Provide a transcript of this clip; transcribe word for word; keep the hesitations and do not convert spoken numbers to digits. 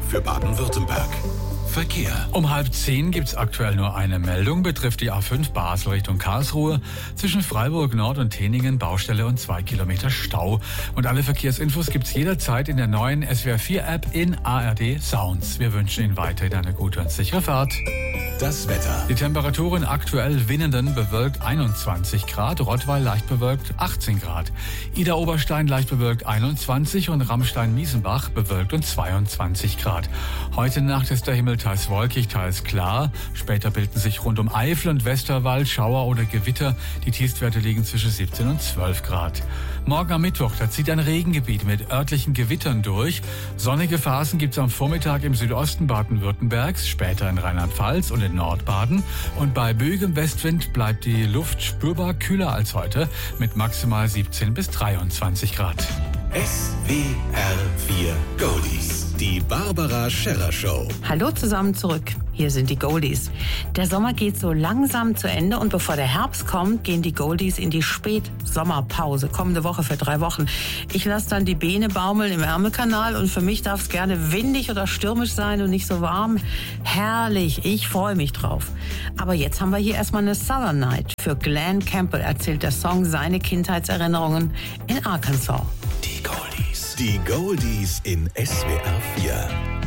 für Baden-Württemberg. Verkehr. Um halb zehn gibt's aktuell nur eine Meldung, betrifft die A fünf Basel Richtung Karlsruhe. Zwischen Freiburg Nord und Teningen Baustelle und zwei Kilometer Stau. Und alle Verkehrsinfos gibt's jederzeit in der neuen S W R vier App in A R D Sounds. Wir wünschen Ihnen weiterhin eine gute und sichere Fahrt. Das Wetter. Die Temperaturen aktuell Winnenden bewölkt einundzwanzig Grad, Rottweil leicht bewölkt achtzehn Grad. Ida Oberstein leicht bewölkt einundzwanzig und Ramstein-Miesenbach bewölkt und zweiundzwanzig Grad. Heute Nacht ist der Himmel teils wolkig, teils klar. Später bilden sich rund um Eifel und Westerwald Schauer oder Gewitter. Die Tiefstwerte liegen zwischen siebzehn und zwölf Grad. Morgen am Mittwoch, da zieht ein Regengebiet mit örtlichen Gewittern durch. Sonnige Phasen gibt's am Vormittag im Südosten Baden-Württembergs, später in Rheinland-Pfalz und in Nordbaden. Und bei böigem Westwind bleibt die Luft spürbar kühler als heute mit maximal siebzehn bis dreiundzwanzig Grad. S W R vier Goldies. Die Barbara Scherrer Show. Hallo zusammen zurück. Hier sind die Goldies. Der Sommer geht so langsam zu Ende und bevor der Herbst kommt, gehen die Goldies in die Spätsommerpause. Kommende Woche für drei Wochen. Ich lasse dann die Beine baumeln im Ärmelkanal und für mich darf es gerne windig oder stürmisch sein und nicht so warm. Herrlich, ich freue mich drauf. Aber jetzt haben wir hier erstmal eine Southern Night. Für Glenn Campbell erzählt der Song seine Kindheitserinnerungen in Arkansas. Die Goldies. Die Goldies in S W R vier.